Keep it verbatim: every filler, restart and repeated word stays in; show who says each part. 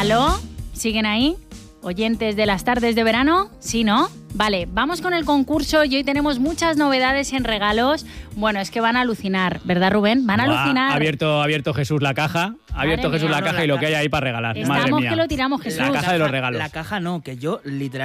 Speaker 1: ¿Aló? ¿Siguen ahí? ¿Oyentes de las tardes de verano? ¿Sí, no? Vale, vamos con el concurso y hoy tenemos muchas novedades en regalos. Bueno, es que van a alucinar, ¿verdad, Rubén? Van a
Speaker 2: Buah,
Speaker 1: alucinar.
Speaker 2: Ha abierto, ha abierto Jesús la caja, ha abierto
Speaker 1: Madre
Speaker 2: Jesús
Speaker 1: mía.
Speaker 2: la caja
Speaker 3: No,
Speaker 2: y
Speaker 3: la
Speaker 2: lo que hay ahí para regalar.
Speaker 1: Estamos
Speaker 2: Madre mía.
Speaker 1: que lo tiramos, Jesús.
Speaker 2: La caja de los regalos.
Speaker 3: La caja no, que yo literalmente